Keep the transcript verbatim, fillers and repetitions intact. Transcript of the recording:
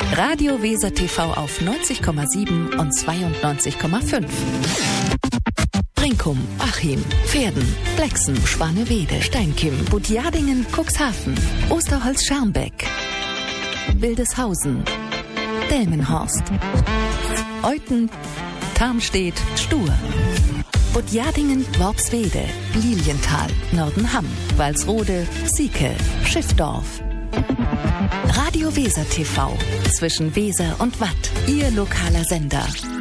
Radio Weser T V auf neunzig Komma sieben und zweiundneunzig Komma fünf. Brinkum, Achim, Pferden, Blexen, Schwanewede, Steinkim, Budjadingen, Cuxhaven, Osterholz-Schermbeck, Wildeshausen, Delmenhorst, Euthen, Tarmstedt, Stur, Budjadingen, Worpswede, Lilienthal, Nordenham, Walsrode, Sieke, Schiffdorf. Radio Weser T V zwischen Weser und Watt, Ihr lokaler Sender.